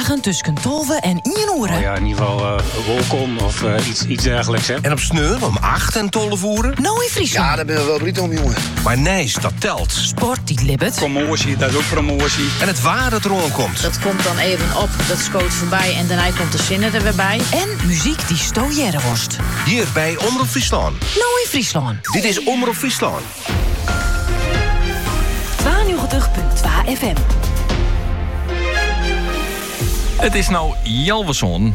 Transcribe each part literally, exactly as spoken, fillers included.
dagen tussen tolve en één uur. Oh ja, in ieder geval uh, wolkom of uh, iets, iets dergelijks, hè. En op Sneur om acht en tolve voeren? Nou in Friesland. Ja, daar ben we wel blij om, jongen. Maar nee, dat telt. Sport die libbet. Promotie, dat is ook promotie. En het waar dat er komt. Dat komt dan even op, dat scoot voorbij en daarna komt de zinnen er weer bij. En muziek die stojere worst. Hier bij Omroep Friesland. Nou in Friesland. Dit is Omroep Friesland. tweeënnegentig komma twee F M. Het is nou Jalverson.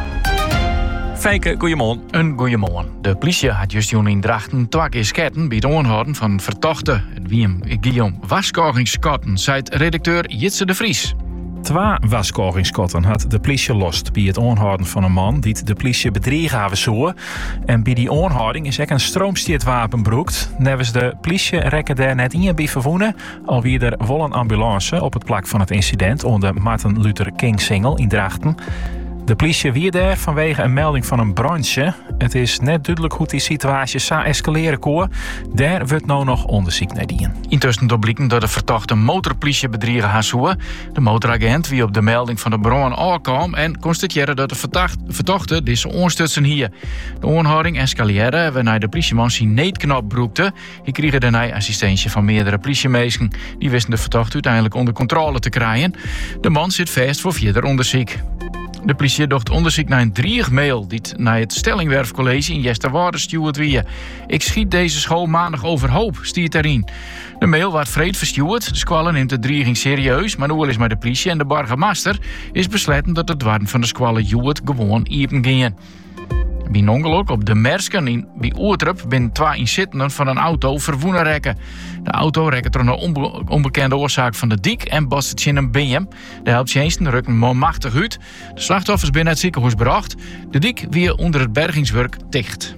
Fijke, goeiemorgen. Een goeiemorgen. De politie had juist in Drachten twee keer sketten bij het aanhouden van verdachte Wim Guillaume Waskogingskotten, zei redacteur Jitse de Vries. Twee waskogingskotten had de politie lost bij het aanhouden van een man die de politie bedriegen hebben zou. En bij die aanhouding is ook een stroomsteertwapen broekt. Nevens de politie rekken daar net in bij verwoenen. Alweer er wel een ambulance op het plak van het incident onder Martin Luther King Singel in Drachten. De politie weer daar vanwege een melding van een brandje. Het is net duidelijk hoe die situatie zou escaleren kon. Daar wordt nou nog onderzoek naar dien. Intussen doorblikken dat de verdachte motorpolitie bedriegen had zoeken. De motoragent wie op de melding van de bron aankwam en constateerde dat de verdachte deze onstutsen hier. De aanhouding escaleerde waarna de politieman zijn neetknop broekte. Hij kreeg daarna assistentie van meerdere politiemeesten. Die wisten de verdachte uiteindelijk onder controle te krijgen. De man zit vast voor verder onderzoek. De politie docht onderzoek naar een dreigmail die naar het Stellingwerfcollege in Jesterwaarde stuurd wie. Ik schiet deze school maandag overhoop, stiert erin. De mail werd vreed verstuurd. De squallen neemt de dreiging serieus, maar nu is maar de politie en de burgemeester is besloten dat het dwarden van de squallen Joet gewoon iepen gingen. Bij een ongeluk op de Mersken in bij Oertrup binnen twee inzittenden van een auto verwoenen rekken. De auto rekken door een onbe- onbekende oorzaak van de dik en botst het in een been. De helptjensten rukken machtig uit. De slachtoffers binnen het ziekenhuis bracht. De dik weer onder het bergingswerk dicht.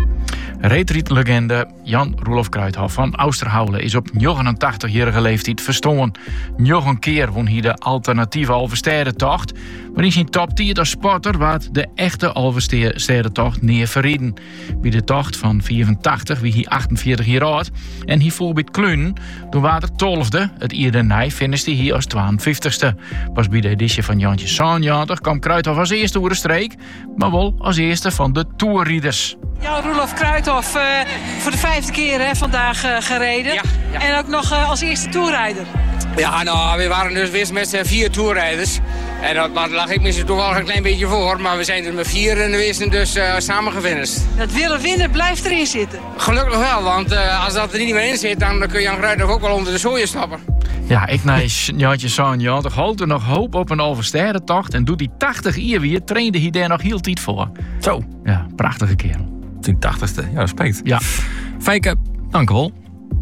Reetrietlegende Jan Roelof Kruithof van Oosterhoule is op negenentachtigjarige leeftijd verstoren. Nog een keer won hij de alternatieve Alverstedentocht. Maar in zijn top tien als sporter werd de echte Alverstedentocht neer verrieden. Bij de tocht van vierentachtig wie hij achtenveertig jaar oud. En hij voel bij het klunen. Toen was het twaalfde. Het eerder nij finishte hij als tweeënvijftigste. Pas bij de editie van Jantje zevenennegentig kwam Kruithof als eerste door de streek. Maar wel als eerste van de toerrieders. Jan Roelof Kruithof uh, voor de vijfde keer hè, vandaag uh, gereden. Ja, ja. En ook nog uh, als eerste toerrijder. Ja, nou, we waren dus weer met z'n vier toerrijders. En dat maar lag ik misschien toch wel een klein beetje voor. Maar we zijn er met vier en we zijn dus uh, samen gefinished. Dat willen winnen blijft erin zitten. Gelukkig wel, want uh, als dat er niet meer in zit, dan kun Jan Kruithof ook wel onder de zooien stappen. Ja, ik naar Jantje zevenennegentig houdt er nog hoop op een Alverstedentocht. En doet die tachtig jaar weer, trainde hij daar nog heel tijd voor. Zo. Ja, prachtige kerel. Zijn tachtigste, ja, respect. Ja. Fijke, dank u wel.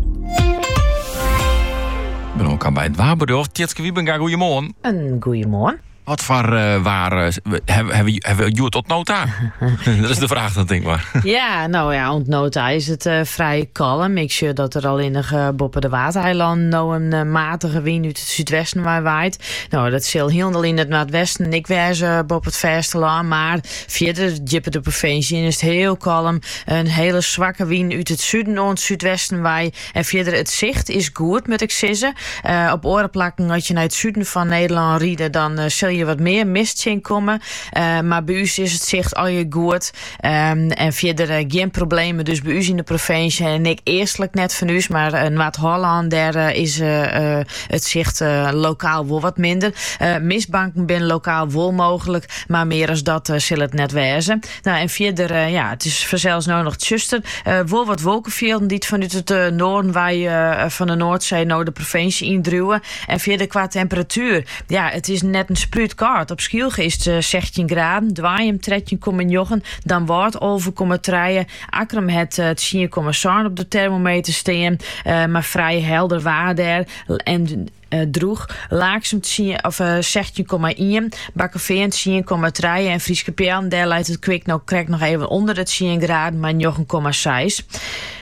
Ik ben ook al bij het Waarbedorf. Tjitske Wiebenga, goeiemorgen. Een goeiemorgen. Wat voor uh, waar uh, hebben, hebben, hebben we Joet tot nota? Dat is de vraag, dat denk ik maar. Ja, nou ja, ont nota is het uh, vrij kalm. Ik zie dat er al in de uh, boppen de Watereiland nou een uh, matige wind uit het zuidwesten waar waait. Nou, dat zal heel in het noordwesten. Ik wees uh, op het vasteland, maar verder diep de provincie is het heel kalm. Een hele zwakke wind uit het zuiden en het zuidwesten waait. En verder het zicht is goed met ik zeggen. Uh, op orenplakken, als je naar het zuiden van Nederland rieden, dan uh, zul je wat meer mist zien komen. Uh, maar bij u is het zicht al je goed. Um, en verder uh, geen problemen dus bij u in de provincie. En ik eerstelijk net van u, maar in Noord-Holland daar uh, is uh, uh, het zicht uh, lokaal wel wat minder. Uh, mistbanken binnen lokaal wel mogelijk, maar meer als dat uh, zal het net wezen. Nou, en verder, uh, ja, het is vanzelfs nou nog het zuster. Uh, wel wat wolkenvelden die vanuit het uh, noorden waar je uh, van de Noordzee nou de provincie indruwen. En verder qua temperatuur, ja, het is net een spruit koud. Op Schielge is het uh, zestien graden, Dwaaiem dertien komma negen, dan wordt over komma drie, Akkerum het uh, tien komma zeven op de thermometer staan, uh, maar vrij helder waarder en Uh, droeg, Laaksum of uh, zestien komma één, Bakkeveen tien komma drie en Frieske Pijl, daar leidt het kwik nou krijgt nog even onder het tien graden, maar negen komma zes.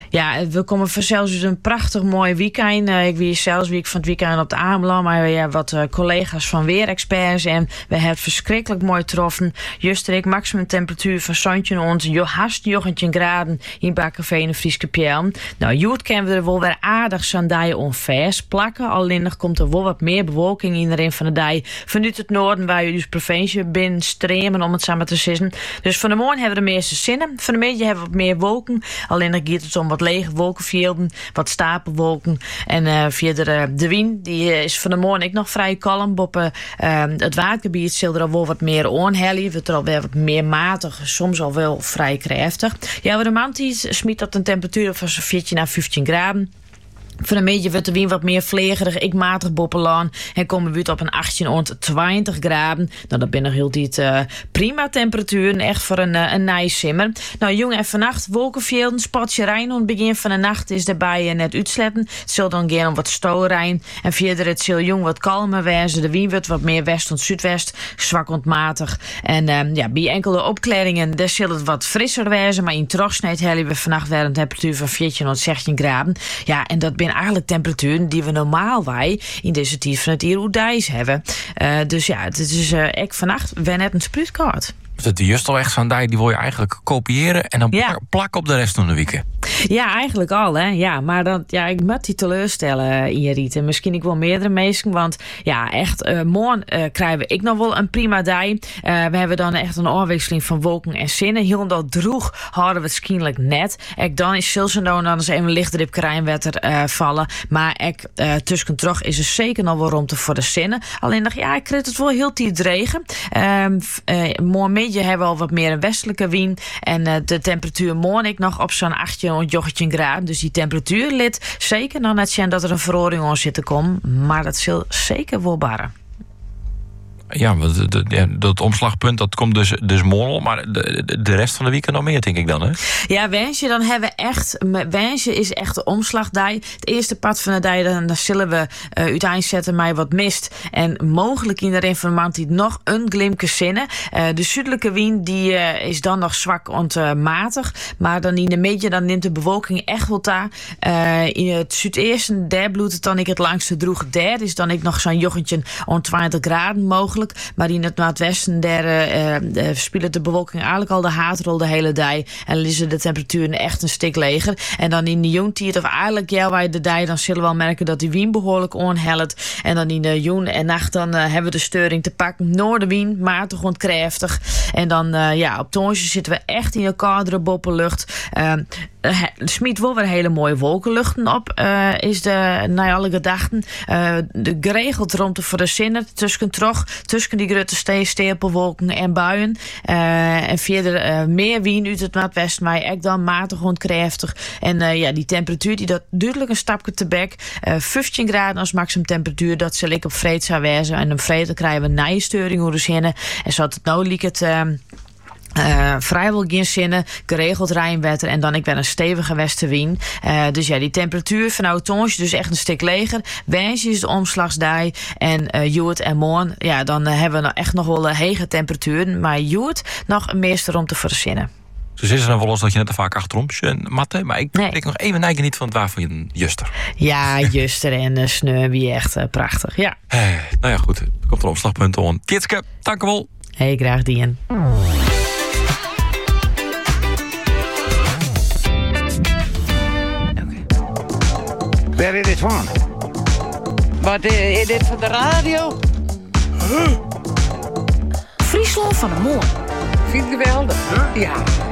Ja, we komen vanzelfs dus een prachtig mooi weekend. Uh, ik wie zelfs week van het weekend op de Ameland, maar we hebben wat uh, collega's van weerexperts en we hebben het verschrikkelijk mooi getroffen. Justerik maximum temperatuur van zoontje ont haast negentien graden in Bakkeveen en Frieske Pjel. Nou, Joet kennen we er wel weer aardig sandaien onvers plakken. Alleen nog komt er wel wat meer bewolking in de van de dij vanuit het noorden waar je dus provincie binnen stremen om het samen te zitten. Dus van de morgen hebben we de meeste zinnen. Van de middag hebben we wat meer wolken. Alleen dan gaat het om wat lege wolkenvelden, wat stapelwolken. En uh, via de, de wind, die uh, is van de morgen ook nog vrij kalm. Op uh, het watergebied zal er al wel wat meer onhellie. Het er al wel wat meer matig, soms al wel vrij krachtig. Ja, de maand smiet op een temperatuur van zo'n veertien à vijftien graden. Van een beetje wordt de wind wat meer vlegerig, ik matig boppelaan. En komen we uit op een achttien tot twintig graden. Nou, dat ben nog heel dit uh, prima temperaturen. Echt voor een, uh, een nijsimmer. Nou, jong en vannacht wolkenvelden, spatje Rijn. Aan het begin van de nacht is daarbij uh, net uitsletten. Het zal dan gaan om wat stoorijn. En verder het zal jong wat kalmer wezen. De wind wordt wat meer west tot zuidwest. Zwak ontmatig. En uh, ja, bij enkele opklaringen daar zal het wat frisser wezen. Maar in Trogsneed hebben we vannacht weer een temperatuur van veertien tot zestien graden. Ja, en dat ben eigenlijk temperaturen die we normaal wij in deze tijd van het jaar Oedijs hebben. Uh, dus ja, het is uh, ik vannacht weer net een spuitkaart. Het is juist al echt zo'n dij, die wil je eigenlijk kopiëren en dan ja. plakken op de rest van de week. Ja, eigenlijk al, hè. Ja, maar dan, ja, ik moet die teleurstellen, Irit. En misschien ik wel meerdere mensen, want ja, echt, uh, morgen uh, krijgen we ik nog wel een prima dij. Uh, we hebben dan echt een afwisseling van wolken en zinnen. Heel dat droeg houden we het schienlijk net. Ik dan is Silsendon dan eens even lichter op Krijnwetter uh, vallen. Maar ik uh, tussen terug is er zeker nog wel ruimte voor de zinnen. Alleen dacht ja, ik kreeg het wel heel tijd regen. Uh, uh, morgen middag hebben we al wat meer een westelijke wind. En uh, de temperatuur morgen ik nog op zo'n achttien tot graden. Dus die temperatuur lid zeker nog net zien dat er een verhoring aan zit te komen. Maar dat zal zeker wel barren. Ja, dat omslagpunt dat komt dus, dus morgen, maar de, de rest van de weekend nog meer, denk ik dan, hè? Ja, wensje, dan hebben we echt, wensje is echt de omslagdij. Het eerste pad van de dij, dan, dan zullen we uh, uiteindelijk zetten mij wat mist. En mogelijk in de informant die nog een glimke zinnen. Uh, de zuidelijke wind, die uh, is dan nog zwak ontmatig. Uh, maar dan in de middag, dan neemt de bewolking echt wel daar. Uh, in het zuideersten, daar bloedt het dan ik het langste droeg. Daar is dan ik nog zo'n jochentje om twintig graden mogelijk. Maar in het noordwesten daar uh, uh, speelt de bewolking eigenlijk al de haatrol de hele dij. En dan is de temperatuur echt een stuk leger. En dan in de jongtijd of eigenlijk ja, wij de dij, dan zullen we wel merken dat die wind behoorlijk onhelpt. En dan in de jong en nacht dan uh, hebben we de steuring te pakken. Noordenwind, matig ontkrachtig. En dan uh, ja, op Tonsje zitten we echt in een koudere boppenlucht. Uh, Uh, smiet wel weer hele mooie wolkenluchten op, uh, is de, naar alle gedachten. Uh, de geregeld rondte voor de zinnen, tussen trog, tussen die grote stee, stapelwolken en buien. Uh, en verder uh, meer wind uit het noordwesten, maar echt dan matig ontkrachtig. En uh, ja, die temperatuur, die dat duidelijk een stapje te bek. Uh, vijftien graden als maximum temperatuur, dat zal ik op vreed zou wezen. En op vreed krijgen we nijsteuring hoe de zinnen. En zoals het nou liek het... Uh, Uh, vrijwel geen zinnen, geregeld rijnwetter en dan ik ben een stevige westenwind. Uh, dus ja, die temperatuur van Oud-Tonsje dus echt een stuk leger. Wensje is de omslagsdij en uh, Joet en morgen, ja, dan uh, hebben we echt nog wel uh, hege temperaturen. Maar Joet nog een meeste ruimte voor de zinnen. Dus is er dan wel los dat je net te vaak achterom matte, maar ik nee. denk nog even neigen niet van het waar van je Juster. Ja, Juster en uh, Sneu, wie echt uh, prachtig, ja. Hey, nou ja, goed. Er komt een omslagpunt aan. Tjitske, dank u wel. Hey, graag dien. Waar is dit van? Wat uh, is dit voor de radio? Friesland van de Moor. Vind je geweldig? Ja. ja.